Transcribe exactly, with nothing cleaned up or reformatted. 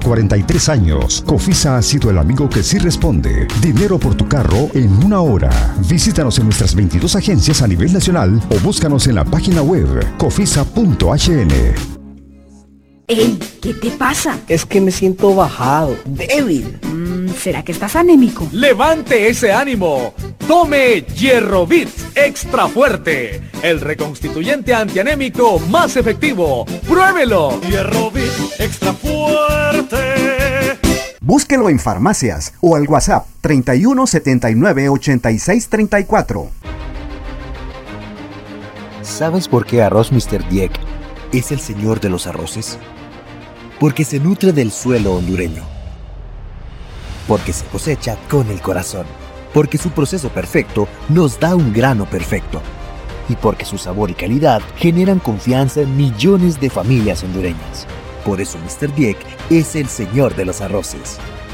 cuarenta y tres años, Cofisa ha sido el amigo que sí responde. Dinero por tu carro en una hora. Visítanos en nuestras veintidós agencias a nivel nacional o búscanos en la página web cofisa punto h n. ¡Ey! ¿Qué te pasa? Es que me siento bajado, débil. Mm, ¿Será que estás anémico? ¡Levante ese ánimo! Tome Hierrovit Extra Fuerte, el reconstituyente antianémico más efectivo. ¡Pruébelo! Hierrovit Extra Fuerte. Búsquelo en farmacias o al WhatsApp treinta y uno setenta y nueve ochenta y seis treinta y cuatro. ¿Sabes por qué Arroz mister Dieck es el señor de los arroces? Porque se nutre del suelo hondureño. Porque se cosecha con el corazón. Porque su proceso perfecto nos da un grano perfecto. Y porque su sabor y calidad generan confianza en millones de familias hondureñas. Por eso mister Dieck es el señor de los arroces.